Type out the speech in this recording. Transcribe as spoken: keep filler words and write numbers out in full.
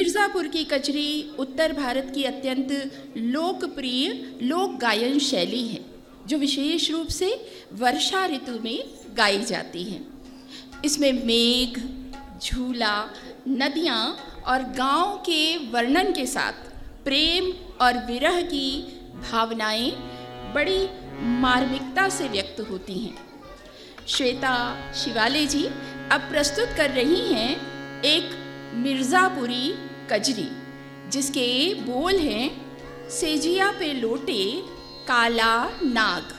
मिर्ज़ापुर की कजरी उत्तर भारत की अत्यंत लोकप्रिय लोक गायन शैली है, जो विशेष रूप से वर्षा ऋतु में गाई जाती है। इसमें मेघ, झूला, नदियाँ और गांव के वर्णन के साथ प्रेम और विरह की भावनाएं बड़ी मार्मिकता से व्यक्त होती हैं। श्वेता शिवाले जी अब प्रस्तुत कर रही हैं एक मिर्ज़ापुरी कजरी, जिसके बोल हैं, सेजिया पे लोटे काला नाग।